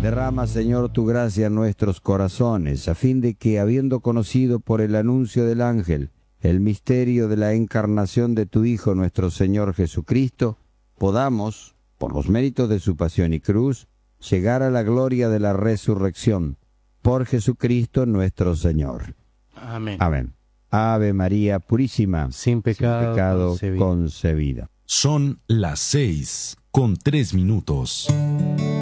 Derrama, Señor, tu gracia en nuestros corazones, a fin de que, habiendo conocido por el anuncio del ángel el misterio de la encarnación de tu Hijo nuestro Señor Jesucristo, podamos, por los méritos de su pasión y cruz, llegar a la gloria de la resurrección. Por Jesucristo nuestro Señor. Amén. Amén. Ave María Purísima, Sin pecado concebida. concebida. Son las 6:03.